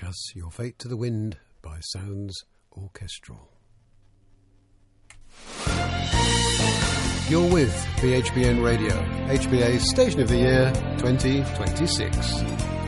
Entrust Your Fate to the Wind by Sounds Orchestral. You're with BHBN Radio, HBA's Station of the Year 2026.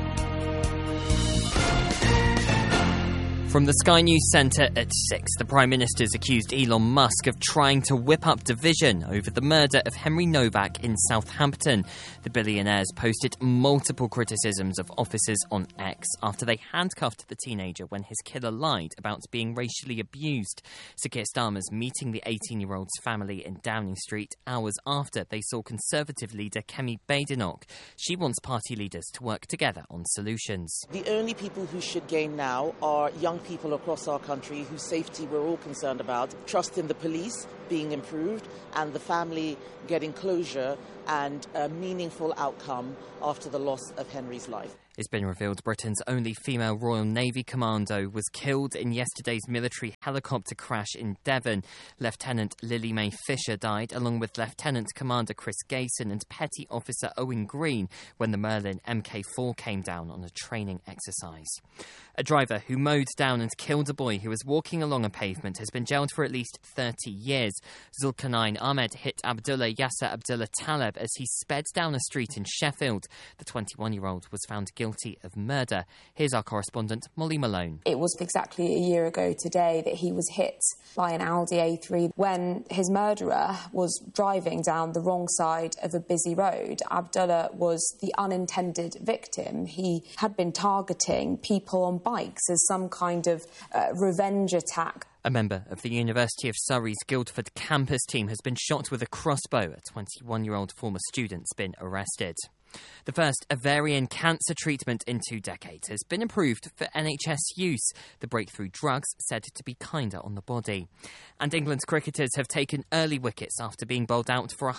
From the Sky News Centre at 6, the Prime Minister's accused Elon Musk of trying to whip up division over the murder of Henry Novak in Southampton. The billionaire's posted multiple criticisms of officers on X after they handcuffed the teenager when his killer lied about being racially abused. Sir Keir Starmer's meeting the 18-year-old's family in Downing Street hours after they saw Conservative leader Kemi Badenoch. She wants party leaders to work together on solutions. The only people who should gain now are young people across our country whose safety we're all concerned about, trust in the police being improved and the family getting closure and a meaningful outcome after the loss of Henry's life. It's been revealed Britain's only female Royal Navy commando was killed in yesterday's military helicopter crash in Devon. Lieutenant Lily Mae Fisher died, along with Lieutenant Commander Chris Gayson and Petty Officer Owen Green, when the Merlin Mk4 came down on a training exercise. A driver who mowed down and killed a boy who was walking along a pavement has been jailed for at least 30 years. Zulkarnain Ahmed hit Abdullah Yasser Abdullah Taleb as he sped down a street in Sheffield. The 21-year-old was found guilty of murder. Here's our correspondent, Molly Malone. It was exactly a year ago today that he was hit by an Audi A3 when his murderer was driving down the wrong side of a busy road. Abdullah was the unintended victim. He had been targeting people on bikes as some kind of revenge attack. A member of the University of Surrey's Guildford campus team has been shot with a crossbow. A 21-year-old former student's been arrested. The first ovarian cancer treatment in 2 decades has been approved for NHS use. The breakthrough drug's said to be kinder on the body. And England's cricketers have taken early wickets after being bowled out for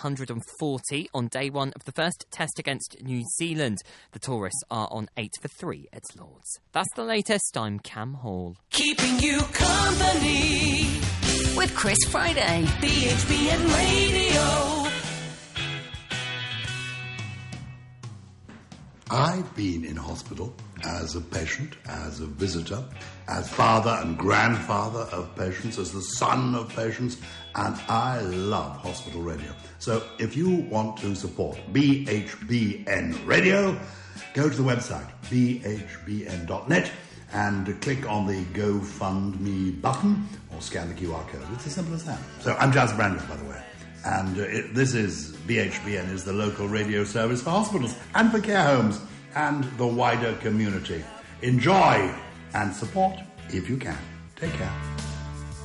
140 on day one of the first test against New Zealand. The tourists are on 8 for 3 at Lord's. That's the latest. I'm Cam Hall. Keeping you company with Chris Friday. BHBN Radio. I've been in hospital as a patient, as a visitor, as father and grandfather of patients, as the son of patients, and I love hospital radio. So if you want to support BHBN Radio, go to the website, bhbn.net, and click on the GoFundMe button or scan the QR code. It's as simple as that. So I'm Jazz Brandon, by the way. And this is BHBN, is the local radio service for hospitals and for care homes and the wider community. Enjoy and support if you can. Take care.